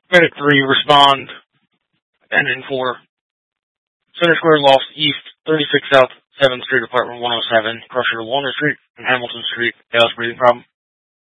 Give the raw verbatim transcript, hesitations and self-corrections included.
Medic three, respond. Engine four. Center Square lost east, thirty-six South seventh Street, Apartment one oh seven. Crusher to Walnut Street and Hamilton Street. Chaos breathing problem.